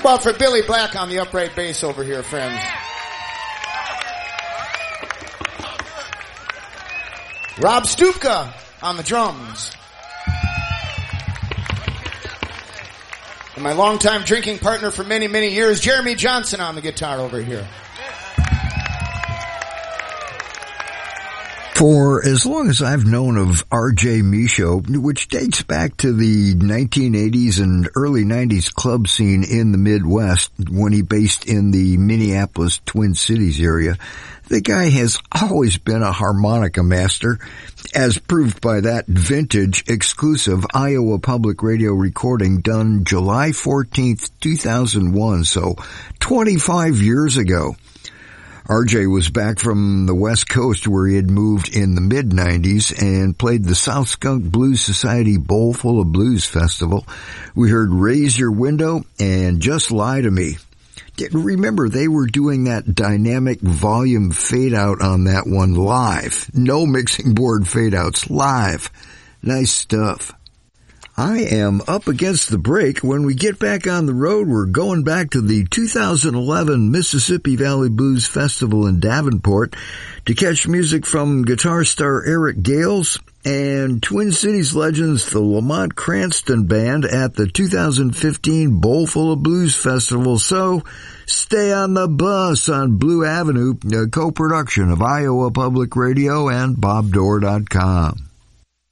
about for Billy Black on the upright bass over here, friends? Rob Stupka on the drums. And my longtime drinking partner for many, many years, Jeremy Johnson on the guitar over here. For as long as I've known of R.J. Michaud, which dates back to the 1980s and early 90s club scene in the Midwest when he based in the Minneapolis Twin Cities area, the guy has always been a harmonica master, as proved by that vintage exclusive Iowa Public Radio recording done July 14th, 2001, so 25 years ago. RJ was back from the West Coast where he had moved in the mid-90s and played the South Skunk Blues Society Bowl Full of Blues Festival. We heard Raise Your Window and Just Lie to Me. Remember, they were doing that dynamic volume fade-out on that one live. No mixing board fade-outs, live. Nice stuff. I am up against the break. When we get back on the road, we're going back to the 2011 Mississippi Valley Blues Festival in Davenport to catch music from guitar star Eric Gales and Twin Cities legends the Lamont Cranston Band at the 2015 Bowl Full of Blues Festival. So stay on the bus on Blue Avenue, a co-production of Iowa Public Radio and BobDoor.com.